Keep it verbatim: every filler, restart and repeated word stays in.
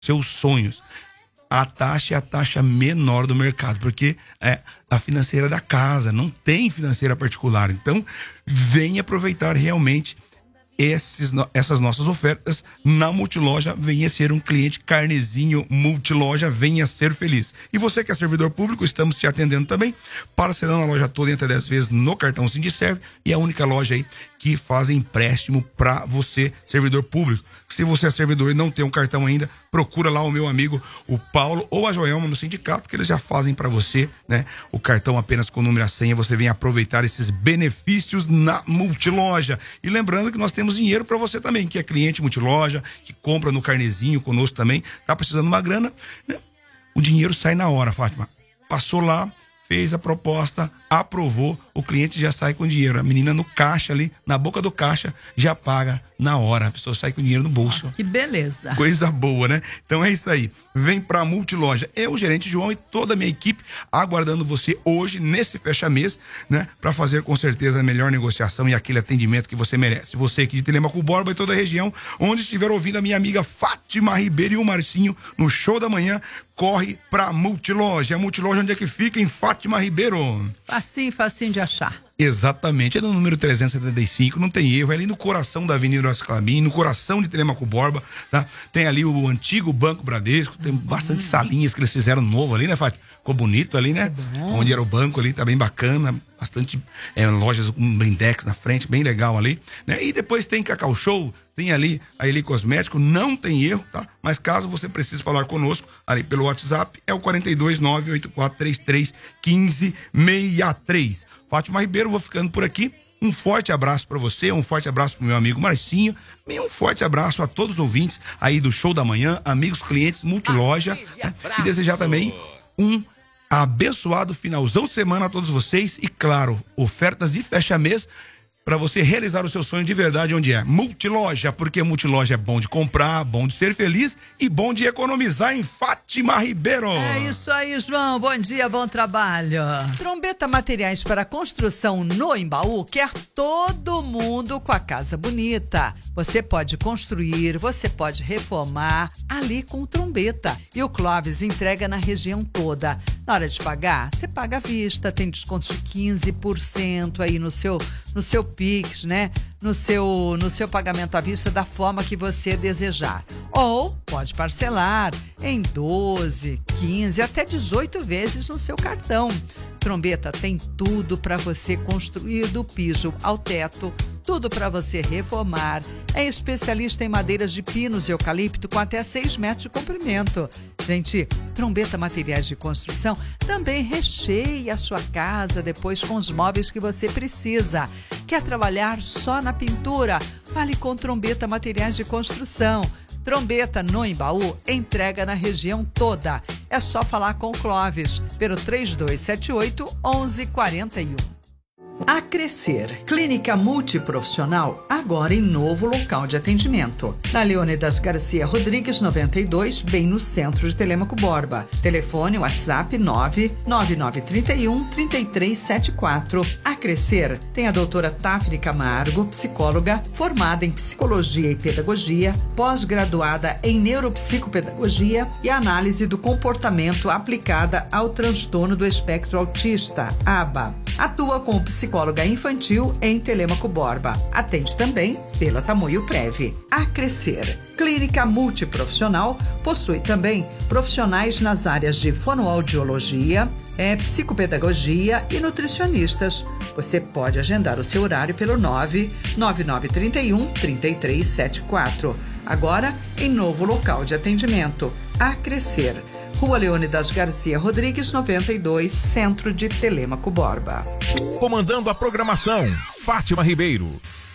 seus sonhos. A taxa é a taxa menor do mercado, porque é a financeira da casa, não tem financeira particular. Então, venha aproveitar realmente esses, essas nossas ofertas na Multiloja. Venha ser um cliente carnezinho Multiloja, venha ser feliz. E você que é servidor público, estamos te atendendo também, parcelando a loja toda em até dez vezes no cartão Sindiserve, e é a única loja aí que faz empréstimo para você, servidor público. Se você é servidor e não tem um cartão ainda, procura lá o meu amigo, o Paulo, ou a Joelma no sindicato, que eles já fazem para você, né? O cartão apenas com o número e a senha, você vem aproveitar esses benefícios na Multiloja. E lembrando que nós temos dinheiro para você também, que é cliente Multiloja, que compra no carnezinho conosco também, tá precisando de uma grana, né? O dinheiro sai na hora, Fátima. Passou lá, fez a proposta, aprovou, o cliente já sai com dinheiro. A menina no caixa ali, na boca do caixa, já paga na hora. A pessoa sai com dinheiro no bolso. Ah, que beleza. Coisa boa, né? Então é isso aí. Vem pra Multiloja. Eu, o gerente João e toda a minha equipe aguardando você hoje, nesse fecha-mês, né? Pra fazer com certeza a melhor negociação e aquele atendimento que você merece. Você aqui de Telemaco Borba e toda a região, onde estiver ouvindo a minha amiga Fátima Ribeiro e o Marcinho no show da manhã, corre pra Multiloja. A Multiloja onde é que fica? Em Fátima Ribeiro. Facinho, facinho de achar. Exatamente, é no número trezentos e setenta e cinco, não tem erro, é ali no coração da Avenida Horácio Clabin, no coração de Telemaco Borba, tá? Tem ali o antigo Banco Bradesco, tem bastante salinhas que eles fizeram novo ali, né, Fátima? Ficou bonito ali, né? Onde era o banco ali, tá bem bacana, bastante é, lojas com blindex na frente, bem legal ali, né? E depois tem Cacau Show, tem ali a Eli Cosmético, não tem erro, tá? Mas caso você precise falar conosco, ali pelo WhatsApp, é o quatro dois nove oito quatro três três um cinco seis três. Fátima Ribeiro, vou ficando por aqui. Um forte abraço para você, um forte abraço pro meu amigo Marcinho, e um forte abraço a todos os ouvintes aí do Show da Manhã, amigos, clientes, Multiloja, né? E desejar também um abençoado finalzão de semana a todos vocês e, claro, ofertas de fecha-mês para você realizar o seu sonho de verdade, onde é Multiloja, porque Multiloja é bom de comprar, bom de ser feliz e bom de economizar em Fátima Ribeiro. É isso aí, João. Bom dia, bom trabalho. Trombeta Materiais para Construção no Embaú quer todo mundo com a casa bonita. Você pode construir, você pode reformar ali com Trombeta. E o Clóvis entrega na região toda. Na hora de pagar, você paga à vista, tem desconto de quinze por cento aí no seu, no seu Pix, né? No seu, no seu pagamento à vista da forma que você desejar. Ou pode parcelar em doze, quinze, até dezoito vezes no seu cartão. Trombeta tem tudo para você construir do piso ao teto, tudo para você reformar. É especialista em madeiras de pinos e eucalipto com até seis metros de comprimento. Gente, Trombeta Materiais de Construção também recheia a sua casa depois com os móveis que você precisa. Quer trabalhar só na pintura? Fale com Trombeta Materiais de Construção. Trombeta no Embaú, entrega na região toda. É só falar com o Clóvis pelo três dois sete oito, onze quarenta e um. A Crescer, clínica multiprofissional, agora em novo local de atendimento. Na Leônidas Garcia Rodrigues, noventa e dois, bem no centro de Telemaco Borba. Telefone WhatsApp nove nove nove três um, três três sete quatro. A Crescer tem a doutora Tafri Camargo, psicóloga, formada em psicologia e pedagogia, pós-graduada em neuropsicopedagogia e análise do comportamento aplicada ao transtorno do espectro autista, A B A. Atua como psicóloga infantil em Telemaco Borba. Atende também pela Tamoio Prev. A Crescer, clínica multiprofissional, possui também profissionais nas áreas de fonoaudiologia, é, psicopedagogia e nutricionistas. Você pode agendar o seu horário pelo nove nove nove três um, três três sete quatro. Agora, em novo local de atendimento. A Crescer, Rua Leônidas Garcia Rodrigues, noventa e dois, centro de Telemaco Borba. Comandando a programação, Fátima Ribeiro.